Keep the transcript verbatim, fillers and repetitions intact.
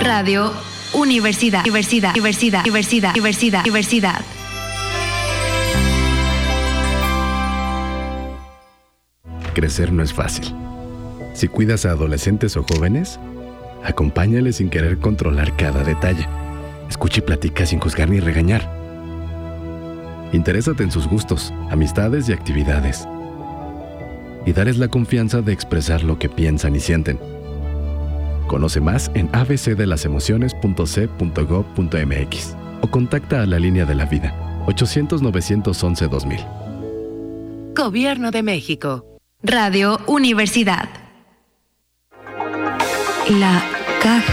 Radio Universidad, Universidad, Universidad, Universidad, Universidad, Universidad. Crecer no es fácil. Si cuidas a adolescentes o jóvenes, acompáñales sin querer controlar cada detalle. Escucha y platica sin juzgar ni regañar. Interésate en sus gustos, amistades y actividades. Y darles la confianza de expresar lo que piensan y sienten. Conoce más en a b c de las emociones punto c punto gob punto m x o contacta a la línea de la vida ochocientos, novecientos once, dos mil. Gobierno de México. Radio Universidad. La caja